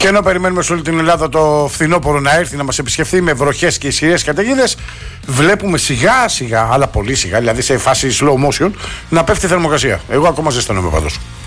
ενώ περιμένουμε σε όλη την Ελλάδα το φθινόπωρο να έρθει να μας επισκεφθεί με βροχές και ισχυρές καταιγίδες, βλέπουμε σιγά σιγά, αλλά πολύ σιγά, δηλαδή σε φάση slow motion, να πέφτει η θερμοκρασία. Εγώ ακόμα ζεσταίνομαι πάντως.